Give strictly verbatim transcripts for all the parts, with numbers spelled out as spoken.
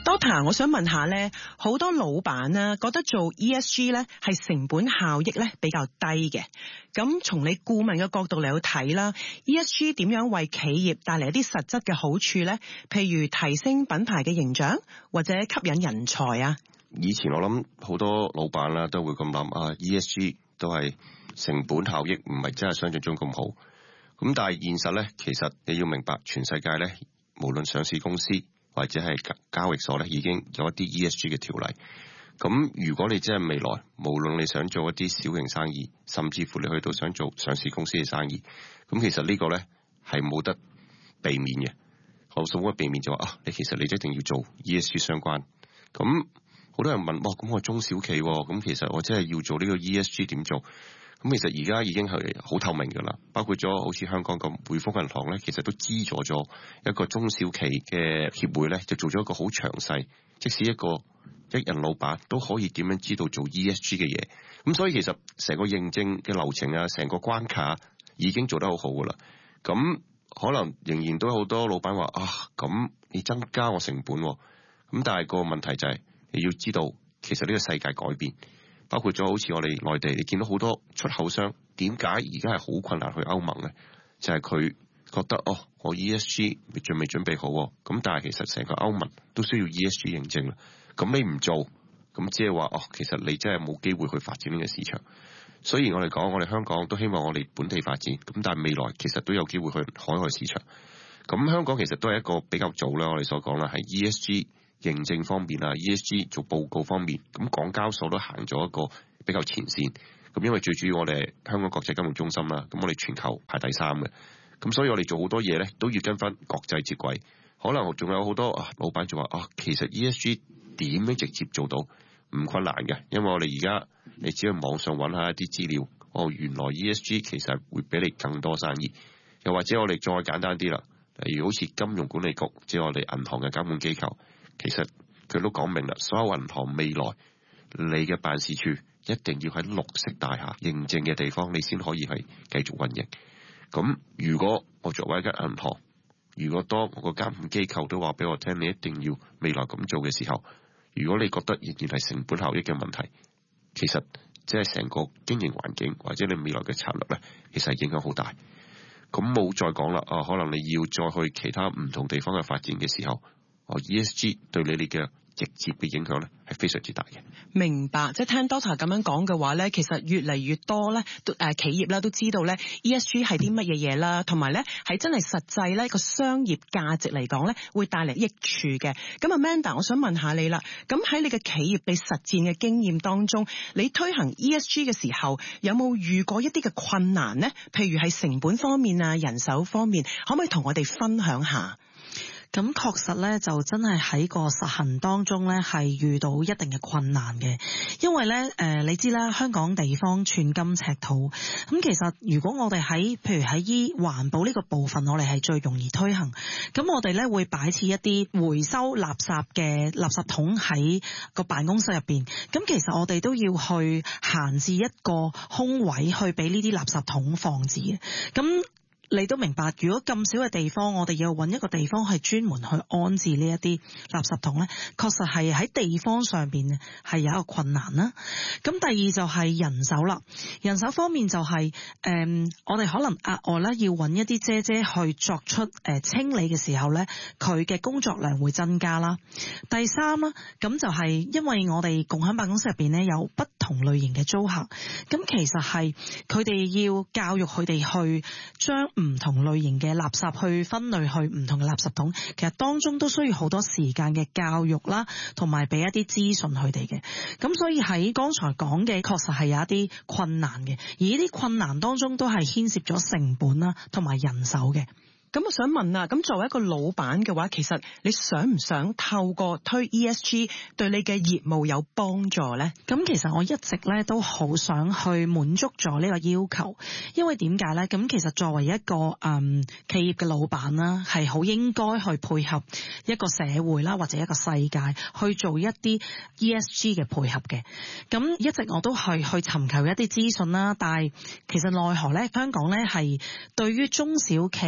Doctor，我想問下咧，好多老闆啊覺得做 E S G 咧係成本效益咧比較低嘅。咁從你顧問嘅角度嚟去睇啦 ，E S G 點樣為企業帶嚟一啲實質嘅好處咧？譬如提升品牌嘅形象，或者吸引人才啊？ 以前我諗好多老闆啦都會咁諗啊 ，E S G 都係成本效益唔係真係想象中咁好。咁但係現實咧，其實你要明白，全世界咧無論上市公司或者係交易所咧，已經有一啲 E S G 嘅條例。咁如果你真係未來，無論你想做一啲小型生意，甚至乎你去到想做上市公司嘅生意，咁其實呢個咧係冇得避免嘅。我所謂避免就話啊，你其實你一定要做 E S G 相關。咁好多人問，哇，咁我中小企，咁其實我真係要做呢個 E S G 點做？咁其實而家已經係好透明噶啦，包括咗好似香港咁匯豐銀行咧，其實都資助咗一個中小企嘅協會咧，就做咗一個好詳細，即使一個一人老闆都可以點樣知道做 E S G 嘅嘢。咁所以其實成個認證嘅流程啊，成個關卡已經做得好好噶啦。咁可能仍然都有好多老闆話啊，咁你增加我成本，咁但係個問題就係你要知道，其實呢個世界改變。包括咗好似我哋內地，你見到好多出口商點解而家係好困難去歐盟呢？就係、是、佢覺得哦，我 E S G 仲未準備好，咁但係其實成個歐盟都需要 E S G 認證啦。咁你唔做，咁即係話哦，其實你真係冇機會去發展呢個市場。雖然我哋講，我哋香港都希望我哋本地發展，咁但係未來其實都有機會去海外市場。咁香港其實都係一個比較早啦，我哋所講啦，係 E S G。認證方面啊 ，E S G 做報告方面，咁港交所都行咗一個比較前線。咁因為最主要我哋係香港國際金融中心啦，咁我哋全球排第三嘅，咁所以我哋做好多嘢咧都要跟翻國際接軌。可能仲有好多啊老闆就話啊，其實 E S G 點樣直接做到唔困難嘅，因為我哋而家你只係網上揾下一啲資料，哦原來 E S G 其實會俾你更多生意。又或者我哋再簡單啲啦，例如好似金融管理局，即係我哋銀行嘅監管機構。其實佢都講明啦，所有銀行未來你嘅辦事處一定要喺綠色大廈認證嘅地方，你先可以係繼續運營。咁如果我作為一間銀行，如果當我個監管機構都話俾我聽，你一定要未來咁做嘅時候，如果你覺得仍然係成本效益嘅問題，其實即係成個經營環境或者你未來嘅策略咧，其實係影響好大。咁冇再講啦，啊，可能你要再去其他唔同地方嘅發展嘅時候。哦 ，E S G 對你哋嘅直接嘅影響咧係非常之大嘅。 明白，即係聽 Doctor 咁樣講嘅話咧，其實越嚟越多咧，誒、呃、企業啦都知道咧 E S G 係啲乜嘢嘢啦，同埋咧係真係實際咧個商業價值嚟講咧會帶嚟益處嘅。咁啊 Amanda，我想問下你啦，咁喺你嘅企業你實戰嘅經驗當中，你推行 E S G 嘅時候，有冇遇過一啲嘅困難呢？譬如係成本方面啊、人手方面，可唔可以同我哋分享下？ 咁確實咧，就真係喺個實行當中咧，係遇到一定嘅困難嘅。因為咧，誒、呃，你知啦，香港地方寸金尺土。咁其實如果我哋喺，譬如喺依環保呢個部分，我哋係最容易推行。咁我哋咧會擺設一啲回收垃圾嘅垃圾桶喺個辦公室入邊。咁其實我哋都要去閒置一個空位去俾呢啲垃圾桶放置嘅。咁你都明白，如果咁少嘅地方，我哋要揾一個地方係專門去安置呢一啲垃圾桶呢，確實係喺地方上邊係有一個困難啦。咁第二就係人手啦，人手方面就係、是、誒、嗯，我哋可能額外咧要揾一啲姐姐去作出誒、呃、清理嘅時候呢，佢嘅工作量會增加啦。第三啦，咁就係因為我哋共享辦公室入邊呢有不同類型嘅租客，咁其實係佢哋要教育佢哋去將唔同類型嘅垃圾去分類去唔同嘅垃圾桶，其實當中都需要好多時間嘅教育啦，同埋俾一啲資訊佢哋嘅。咁所以喺剛才講嘅，確實係有一啲困難嘅，而呢啲困難當中都係牽涉咗成本啦，同埋人手嘅。咁我想問啊，咁作為一個老闆嘅話，其實你想唔想透過推 E S G 對你嘅業務有幫助呢？咁其實我一直咧都好想去滿足咗呢個要求，因為點解呢？咁其實作為一個嗯企業嘅老闆啦，係好應該去配合一個社會啦，或者一個世界去做一啲 E S G 嘅配合嘅。咁一直我都係去尋求一啲資訊啦，但係其實奈何呢，香港呢係對於中小企呢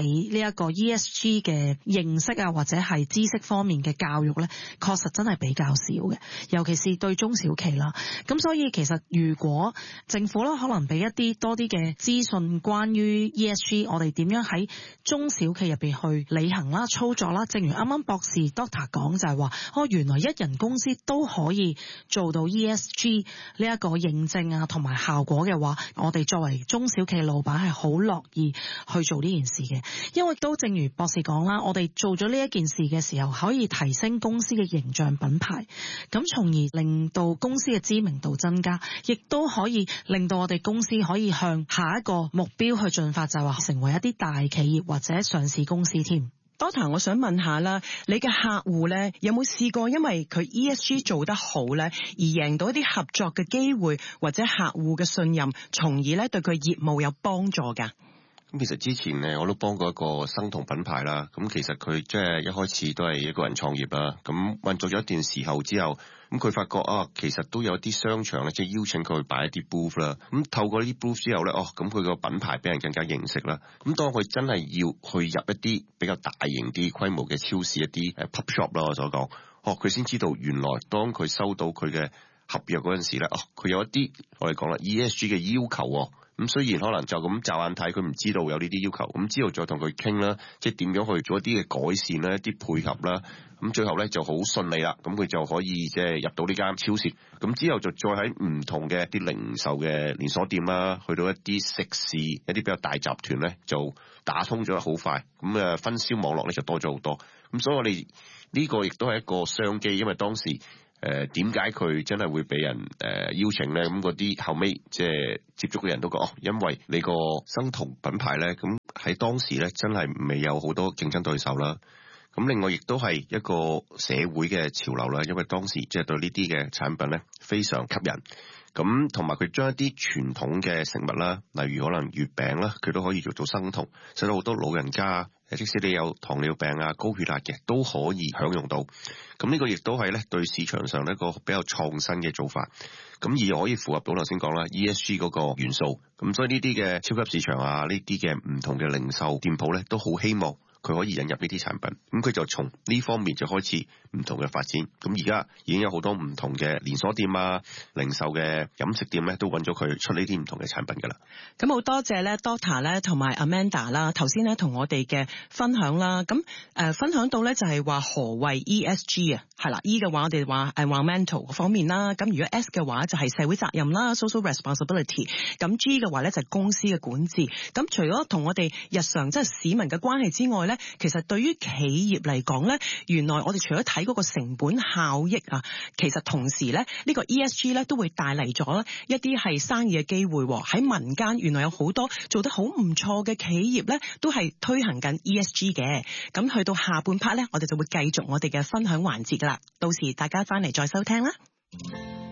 一個 E S G 嘅認識啊，或者係知識方面嘅教育咧，確實真係比較少嘅，尤其是對中小企啦。咁所以其實如果政府啦，可能俾一啲多啲嘅資訊關於 E S G， 我哋點樣喺中小企入邊去履行啦、操作啦。正如啱啱博士 Doctor 講就係話，哦，原來一人公司都可以做到 E S G 呢一個認證啊，同埋效果嘅話，我哋作為中小企老闆係好樂意去做呢件事嘅。因為都正如博士講啦，我哋做咗呢一件事嘅時候，可以提升公司嘅形象品牌，咁從而令到公司嘅知名度增加，亦都可以令到我哋公司可以向下一個目標去進發，就係話成為一啲大企業或者上市公司添。 Doctor，我想問下啦，你嘅客戶咧有冇試過因為佢 E S G 做得好咧，而贏到一啲合作嘅機會或者客戶嘅信任，從而咧對佢業務有幫助㗎？ 咁其實之前咧我都幫過一個生酮品牌啦，咁其實佢即係一開始都係一個人創業啦，咁運作咗一段時候之後，咁佢發覺啊，其實都有啲商場咧，即係邀請佢去擺一啲 booth 啦，咁透過呢啲 booth 之後咧，哦，咁佢個品牌俾人更加認識啦，咁當佢真係要去入一啲比較大型啲規模嘅超市，一啲誒 pub shop 啦，我所講，哦，佢先知道原來當佢收到佢嘅合約嗰陣時咧，哦，佢有一啲我哋講啦 E S G 嘅要求喎。咁雖然可能就咁驟眼睇，佢唔知道有呢啲要求，咁之後再同佢傾啦，即係點樣去做一啲嘅改善啦，一啲配合啦，咁最後咧就好順利啦，咁佢就可以即係入到呢間超市，咁之後就再喺唔同嘅一啲零售嘅連鎖店啦，去到一啲食肆、一啲比較大集團咧，就打通咗好快，咁誒分銷網絡咧就多咗好多，咁所以我哋呢個亦都係一個商機，因為當時。誒點解佢真係會俾人誒、呃、邀請咧？咁嗰啲後尾即係接觸嘅人都講，哦，因為你個生酮品牌咧，咁喺當時咧真係未有好多競爭對手啦。咁另外亦都係一個社會嘅潮流啦，因為當時即係對呢啲嘅產品咧非常吸引。咁同埋佢將一啲傳統嘅食物啦，例如可能月餅啦，佢都可以做到生酮，使到好多老人家，即使你有糖尿病啊、高血壓嘅，都可以享用到。咁呢個亦都係咧對市場上一個比較創新嘅做法。咁而可以符合到頭先講啦 E S G 嗰個元素。咁所以呢啲嘅超級市場啊，呢啲嘅唔同嘅零售店鋪咧，都好希望佢可以引入呢啲產品，咁佢就從呢方面就開始唔同嘅發展。咁而家已經有好多唔同嘅連鎖店啊、零售嘅飲食店咧，都揾咗佢出呢啲唔同嘅產品噶啦。 咁好多謝咧 Doctor 咧同埋 Amanda 啦，頭先咧同我哋嘅分享啦。咁誒、呃、分享到咧就係話何謂 E S G 啊？係啦 ，E 嘅話我哋話 environmental 方面啦。咁如果 S 嘅話就係社會責任啦 ，social responsibility。咁 G 嘅話咧就係公司嘅管治。咁除咗同我哋日常即係市民嘅關係之外咧，其實對於企業嚟講咧，原來我哋除咗睇嗰個成本效益啊，其實同時咧呢個 E S G 咧都會帶嚟咗一啲係生意嘅機會喺民間。原來有好多做得好唔錯嘅企業咧，都係推行緊 E S G 嘅。咁去到下半 part 咧，我哋就會繼續我哋嘅分享環節噶啦。到時大家翻嚟再收聽啦。